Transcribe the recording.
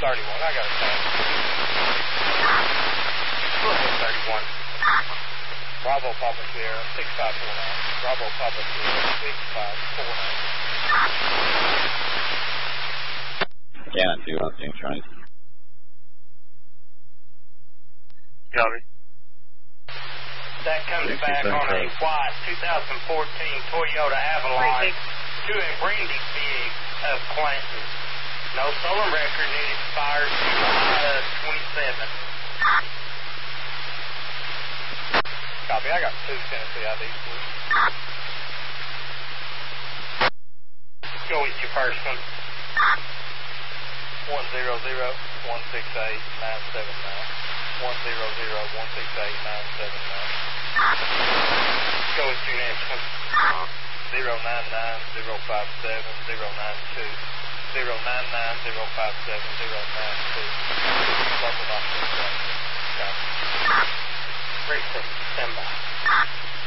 31. I got it down. Go ahead, 31. Bravo Papa Sierra, 6549. Bravo Papa Sierra, 6549. Yeah, 2 on James Rice. Copy. That comes back on a white 2014 Toyota Avalon to a Brandy Big of Clancy. No stolen record, it expires July 27. Copy, I got 2 Tennessee IDs for you. Go with your first one. 100-168-979. 100-168-979. Go with your next one. 099-057-092. 099-057-092. Local officer. Copy. Reset. Stand by.